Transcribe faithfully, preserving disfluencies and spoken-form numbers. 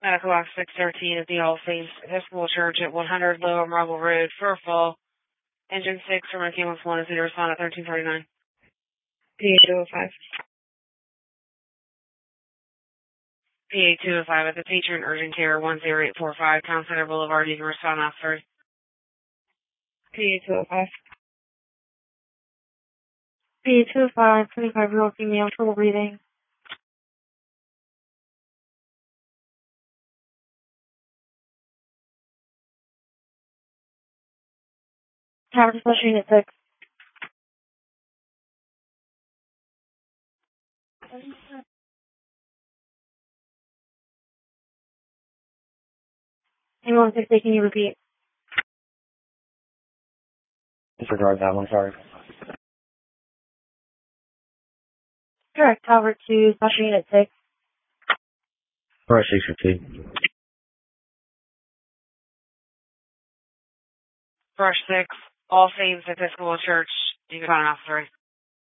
Medical Box six thirteen at the All Saints Episcopal Church at one hundred Lower Marble Road, Furfall. Engine six from Ambulance one is to respond at thirteen forty-nine. P A two oh five. P A two oh five at the Patron Urgent Care one zero eight four five, Town Center Boulevard. You can respond after. P A two oh five. P A two oh five, twenty-five-year-old female, trouble breathing. Tower Special Unit six. Ambulance six, can you repeat? Disregard that one, sorry. Correct, Tower two, Special Unit six. Alright, six fifteen. Brush six, All Saints Episcopal Church. You can respond after.